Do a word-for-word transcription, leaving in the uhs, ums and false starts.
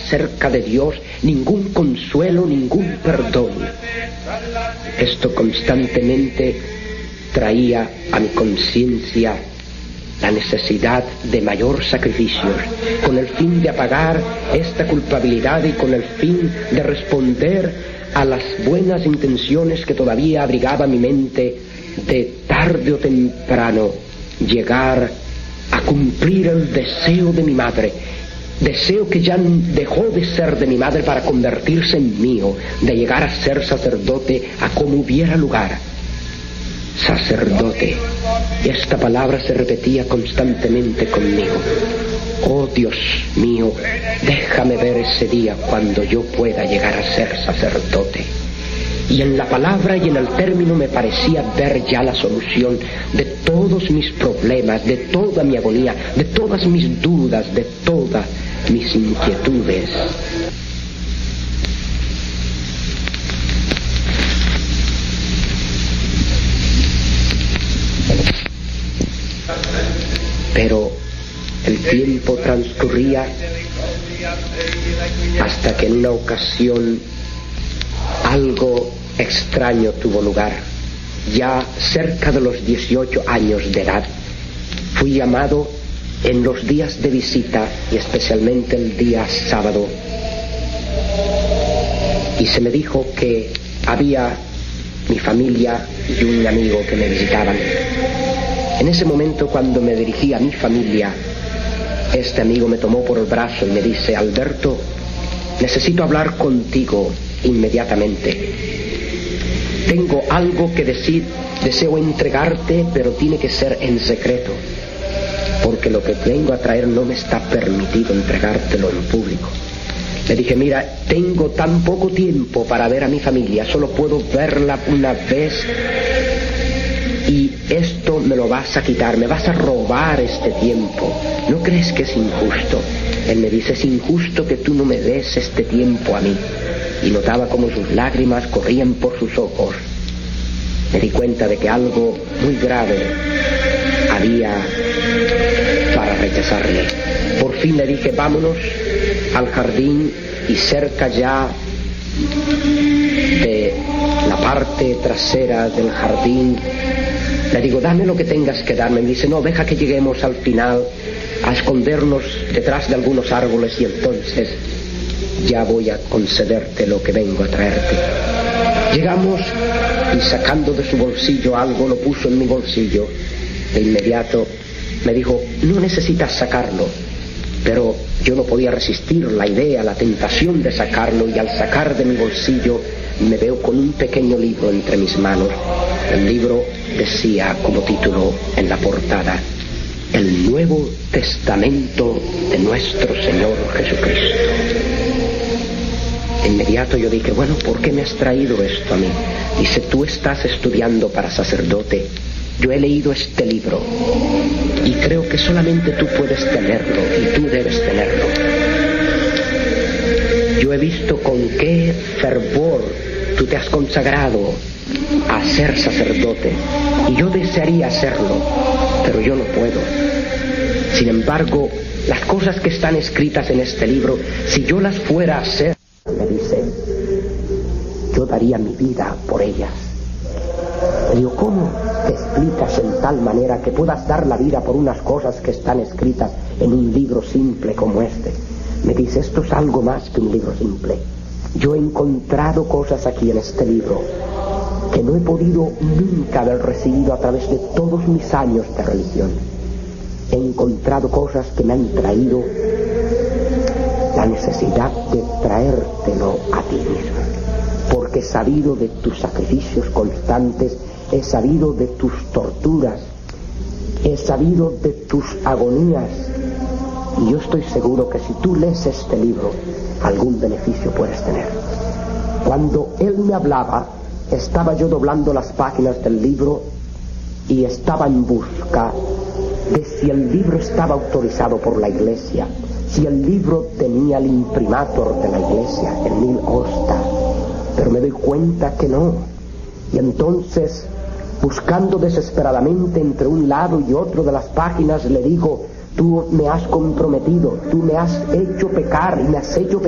cerca de Dios, ningún consuelo, ningún perdón. Esto constantemente traía a mi conciencia la necesidad de mayor sacrificios, con el fin de apagar esta culpabilidad y con el fin de responder a las buenas intenciones que todavía abrigaba mi mente, de tarde o temprano llegar a cumplir el deseo de mi madre, deseo que ya dejó de ser de mi madre para convertirse en mío, de llegar a ser sacerdote a como hubiera lugar. Sacerdote. Esta palabra se repetía constantemente conmigo. Oh Dios mío, déjame ver ese día cuando yo pueda llegar a ser sacerdote. Y en la palabra y en el término me parecía ver ya la solución de todos mis problemas, de toda mi agonía, de todas mis dudas, de todas mis inquietudes. Pero el tiempo transcurría hasta que en una ocasión algo extraño tuvo lugar. Ya cerca de los dieciocho años de edad, fui llamado en los días de visita y especialmente el día sábado, y se me dijo que había mi familia y un amigo que me visitaban. En ese momento, cuando me dirigí a mi familia, este amigo me tomó por el brazo y me dice: Alberto, necesito hablar contigo inmediatamente. Tengo algo que decir, deseo entregarte, pero tiene que ser en secreto, porque lo que vengo a traer no me está permitido entregártelo en público. Le dije: mira, tengo tan poco tiempo para ver a mi familia, solo puedo verla una vez, y esto me lo vas a quitar, me vas a robar este tiempo. ¿No crees que es injusto? Él me dice: es injusto que tú no me des este tiempo a mí. Y notaba como sus lágrimas corrían por sus ojos. Me di cuenta de que algo muy grave había para rechazarle. Por fin le dije: vámonos al jardín, y cerca ya de la parte trasera del jardín le digo: dame lo que tengas que darme. Me dice: no, deja que lleguemos al final a escondernos detrás de algunos árboles y entonces ya voy a concederte lo que vengo a traerte. Llegamos y sacando de su bolsillo algo lo puso en mi bolsillo. De inmediato me dijo: no necesitas sacarlo. Pero yo no podía resistir la idea, la tentación de sacarlo, y al sacar de mi bolsillo me veo con un pequeño libro entre mis manos. El libro decía como título en la portada: El Nuevo Testamento de nuestro Señor Jesucristo. De inmediato yo dije: bueno, ¿por qué me has traído esto a mí? Dice: tú estás estudiando para sacerdote. Yo he leído este libro y creo que solamente tú puedes tenerlo y tú debes tenerlo. Yo he visto con qué fervor tú te has consagrado a ser sacerdote y yo desearía hacerlo, pero yo no puedo. Sin embargo, las cosas que están escritas en este libro, si yo las fuera a hacer, me dice, yo daría mi vida por ellas. Le digo: ¿cómo te explicas en tal manera que puedas dar la vida por unas cosas que están escritas en un libro simple como este? Me dice: esto es algo más que un libro simple. Yo he encontrado cosas aquí en este libro que no he podido nunca haber recibido a través de todos mis años de religión. He encontrado cosas que me han traído la necesidad de traértelo a ti mismo, porque he sabido de tus sacrificios constantes, he sabido de tus torturas, he sabido de tus agonías, y yo estoy seguro que si tú lees este libro, algún beneficio puedes tener. Cuando él me hablaba, estaba yo doblando las páginas del libro y estaba en busca de si el libro estaba autorizado por la Iglesia, si el libro tenía el imprimatur de la Iglesia, el Nil Osta, pero me doy cuenta que no. Y entonces, buscando desesperadamente entre un lado y otro de las páginas, le digo: tú me has comprometido, tú me has hecho pecar y me has hecho pecar.